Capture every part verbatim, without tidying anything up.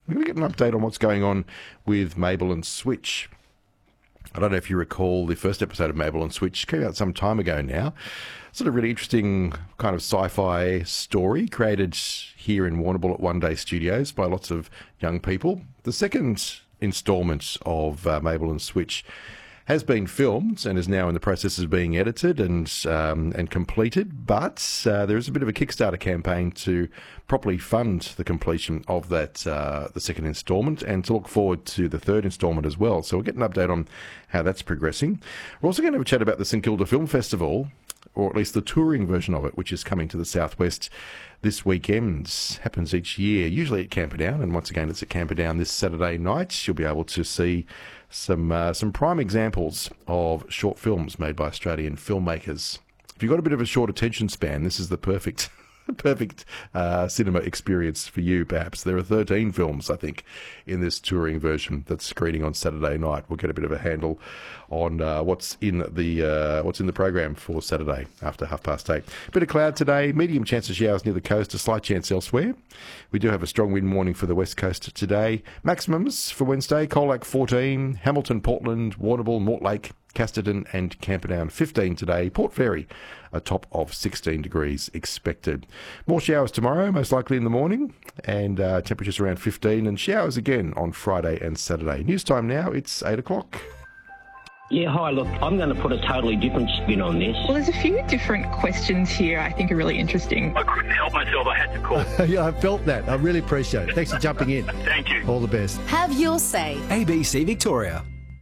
We're going to get an update on what's going on with Mabel and Switch. I don't know if you recall the first episode of Mabel and Switch came out some time ago now. Sort of really interesting kind of sci-fi story created here in Warrnambool at One Day Studios by lots of young people. The second instalment of uh, Mabel and Switch has been filmed and is now in the process of being edited and um, and completed, but uh, there is a bit of a Kickstarter campaign to properly fund the completion of that uh, the second instalment and to look forward to the third instalment as well. So we'll get an update on how that's progressing. We're also going to have a chat about the St Kilda Film Festival, or at least the touring version of it, which is coming to the southwest this weekend. Happens each year, usually at Camperdown, and once again it's at Camperdown this Saturday night. You'll be able to see some uh, some prime examples of short films made by Australian filmmakers. If you've got a bit of a short attention span, this is the perfect perfect uh, cinema experience for you, perhaps. There are thirteen films, I think, in this touring version that's screening on Saturday night. We'll get a bit of a handle on uh, what's in the uh, what's in the program for Saturday after half past eight. Bit of cloud today, medium chance of showers near the coast, a slight chance elsewhere. We do have a strong wind warning for the west coast today. Maximums for Wednesday: Colac fourteen, Hamilton, Portland, Warrnambool, Mortlake, Casterton and Camperdown fifteen today. Port Fairy, a top of sixteen degrees expected. More showers tomorrow, most likely in the morning, and uh, temperatures around fifteen, and showers again on Friday and Saturday. News time now, it's eight o'clock. Yeah, hi, look, I'm going to put a totally different spin on this. Well, there's a few different questions here I think are really interesting. I couldn't help myself, I had to call. Yeah, I felt that. I really appreciate it. Thanks for jumping in. Thank you. All the best. Have your say. A B C Victoria.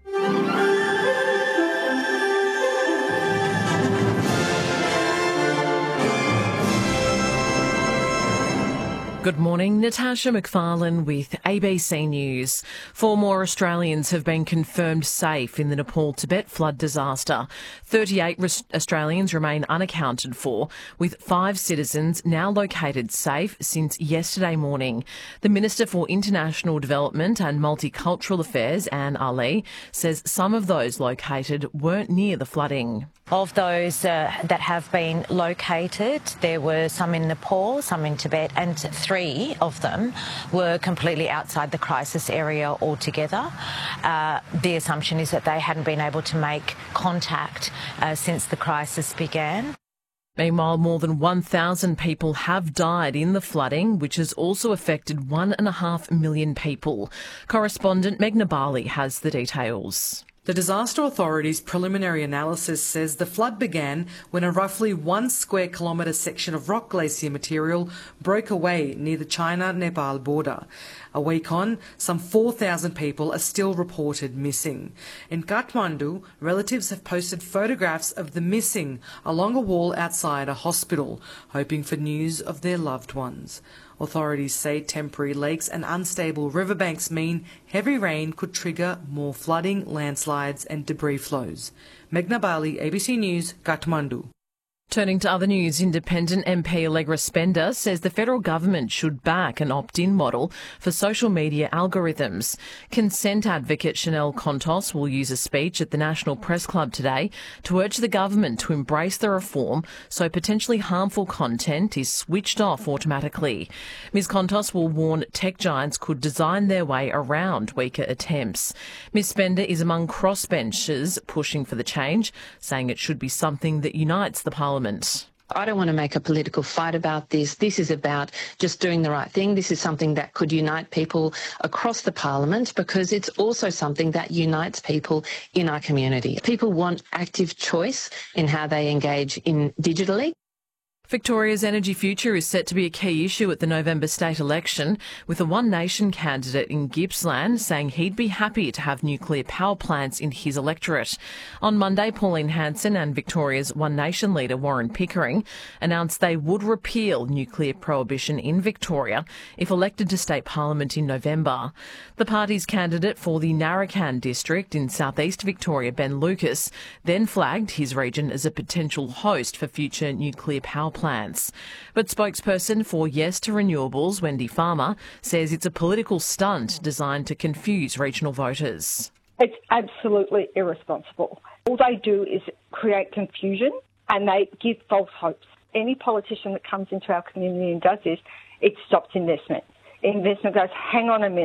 Good morning, Natasha McFarlane with A B C News. Four more Australians have been confirmed safe in the Nepal-Tibet flood disaster. thirty-eight Australians remain unaccounted for, with five citizens now located safe since yesterday morning. The Minister for International Development and Multicultural Affairs, Anne Ali, says some of those located weren't near the flooding. Of those uh, that have been located, there were some in Nepal, some in Tibet, and three of them were completely outside the crisis area altogether. Uh, the assumption is that they hadn't been able to make contact uh, since the crisis began. Meanwhile, more than one thousand people have died in the flooding, which has also affected one and a half million people. Correspondent Meghna Bali has the details. The Disaster Authority's preliminary analysis says the flood began when a roughly one square kilometre section of rock glacier material broke away near the China-Nepal border. A week on, some four thousand people are still reported missing. In Kathmandu, relatives have posted photographs of the missing along a wall outside a hospital, hoping for news of their loved ones. Authorities say temporary lakes and unstable riverbanks mean heavy rain could trigger more flooding, landslides and debris flows. Meghna Bali, A B C News, Kathmandu. Turning to other news, Independent M P Allegra Spender says the federal government should back an opt-in model for social media algorithms. Consent advocate Chanel Contos will use a speech at the National Press Club today to urge the government to embrace the reform so potentially harmful content is switched off automatically. Miz Contos will warn tech giants could design their way around weaker attempts. Miz Spender is among crossbenchers pushing for the change, saying it should be something that unites the Parliament. I don't want to make a political fight about this. This is about just doing the right thing. This is something that could unite people across the Parliament because it's also something that unites people in our community. People want active choice in how they engage in digitally. Victoria's energy future is set to be a key issue at the November state election, with a One Nation candidate in Gippsland saying he'd be happy to have nuclear power plants in his electorate. On Monday, Pauline Hanson and Victoria's One Nation leader Warren Pickering announced they would repeal nuclear prohibition in Victoria if elected to state parliament in November. The party's candidate for the Narrachan district in southeast Victoria, Ben Lucas, then flagged his region as a potential host for future nuclear power plants. But spokesperson for Yes to Renewables, Wendy Farmer, says it's a political stunt designed to confuse regional voters. It's absolutely irresponsible. All they do is create confusion and they give false hopes. Any politician that comes into our community and does this, it stops investment. Investment goes, hang on a minute.